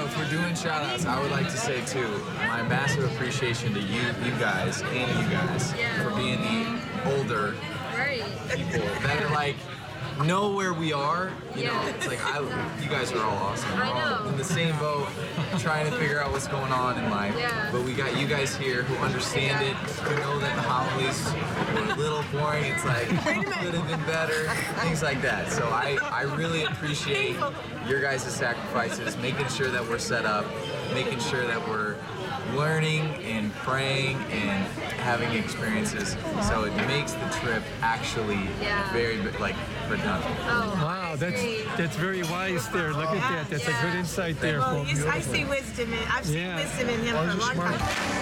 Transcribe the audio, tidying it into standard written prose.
if we're doing shout-outs, I would like to say too, my massive appreciation to you guys for being the older people that are like know where we are. You know, it's like you guys are all awesome. We're all in the same boat, trying to figure out what's going on in life. But we got you guys here who understand it, who know that the homilies were a little boring. It's like could have been better, things like that. So I really appreciate your guys' sacrifices, making sure that we're set up, making sure that we're learning and praying and having experiences, so it makes the trip actually very like productive. Wow, that's very wise there. Look at that. That's a good insight there. Well, I see wisdom I've seen wisdom in him for a long time.